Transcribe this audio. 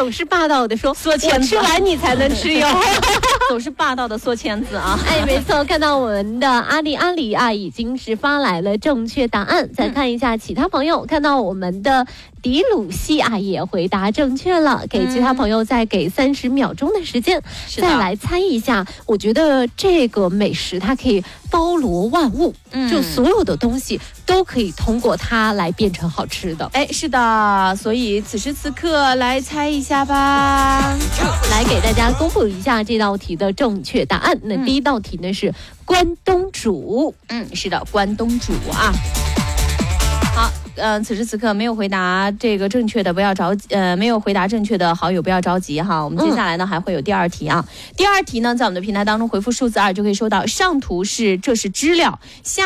总是霸道的说缩签子， 我吃完你才能吃哟。 总是霸道的缩签子啊！ 哎，没错，看到我们的阿里啊，已经是发来了正确答案。再看一下其他朋友，看到我们的迪鲁西啊也回答正确了，给其他朋友再给30秒钟的时间，再来猜一下。我觉得这个美食它可以包罗万物，就所有的东西都可以通过它来变成好吃的。 哎，是的，所以此时此刻来猜一下吧。 来给大家公布一下这道题的正确答案。那第一道题呢是关东煮。 是的，关东煮啊。好，此时此刻没有回答这个正确的不要着急，没有回答正确的好友不要着急哈。我们接下来呢还会有第二题啊。第二题呢，在我们的平台当中回复数字2就可以收到。上图是这是知了，下